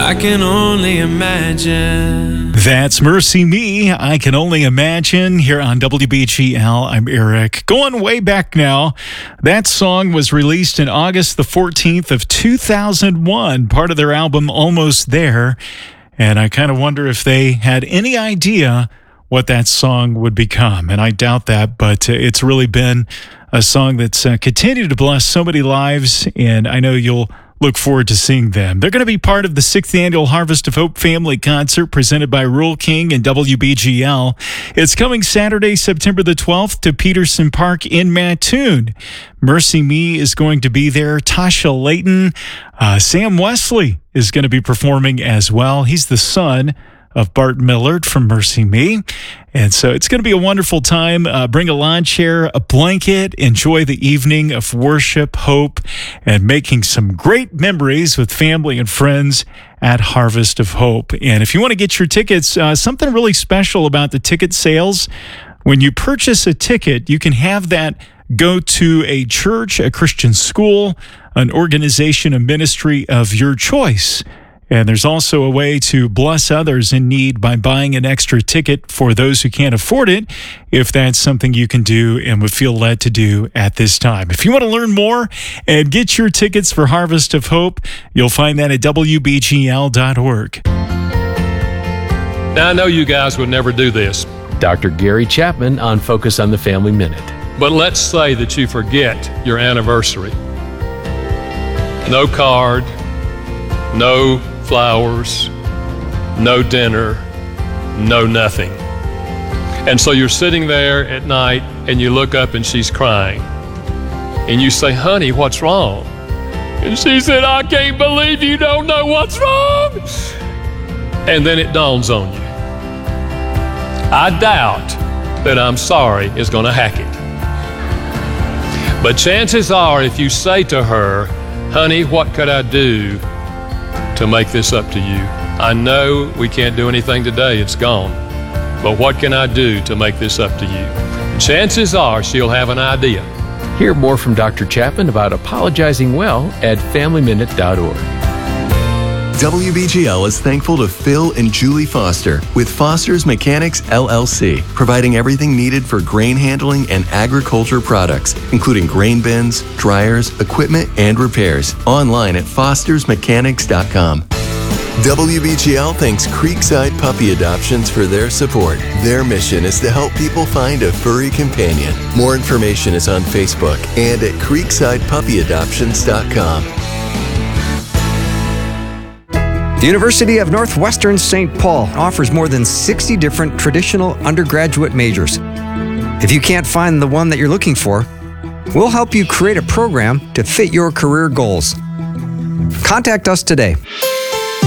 I can only imagine. That's Mercy Me, I Can Only Imagine, here on WBGL. I'm Eric. Going way back now, that song was released in August the 14th of 2001, part of their album Almost There. And I kind of wonder if they had any idea what that song would become. And I doubt that, but it's really been a song that's continued to bless so many lives, and I know you'll look forward to seeing them. They're going to be part of the 6th annual Harvest of Hope Family Concert presented by Rural King and WBGL. It's coming Saturday, September the 12th to Peterson Park in Mattoon. Mercy Me is going to be there. Tasha Layton, Sam Wesley is going to be performing as well. He's the son of Bart Millard from Mercy Me. And so it's going to be a wonderful time. Bring a lawn chair, a blanket, enjoy the evening of worship, hope, and making some great memories with family and friends at Harvest of Hope. And if you want to get your tickets, something really special about the ticket sales, when you purchase a ticket, you can have that go to a church, a Christian school, an organization, a ministry of your choice. And there's also a way to bless others in need by buying an extra ticket for those who can't afford it, if that's something you can do and would feel led to do at this time. If you want to learn more and get your tickets for Harvest of Hope, you'll find that at WBGL.org. Now, I know you guys would never do this. Dr. Gary Chapman on Focus on the Family Minute. But let's say that you forget your anniversary. No card, no flowers, no dinner, no nothing. And so you're sitting there at night and you look up and she's crying. And you say, "Honey, what's wrong?" And she said, "I can't believe you don't know what's wrong." And then it dawns on you. I doubt that "I'm sorry" is going to hack it. But chances are, if you say to her, "Honey, what could I do to make this up to you? I know we can't do anything today, it's gone. But what can I do to make this up to you?" Chances are she'll have an idea. Hear more from Dr. Chapman about apologizing well at FamilyMinute.org. WBGL is thankful to Phil and Julie Foster with Foster's Mechanics LLC, providing everything needed for grain handling and agriculture products, including grain bins, dryers, equipment, and repairs. Online at fostersmechanics.com. WBGL thanks Creekside Puppy Adoptions for their support. Their mission is to help people find a furry companion. More information is on Facebook and at creeksidepuppyadoptions.com. The University of Northwestern St. Paul offers more than 60 different traditional undergraduate majors. If you can't find the one that you're looking for, we'll help you create a program to fit your career goals. Contact us today.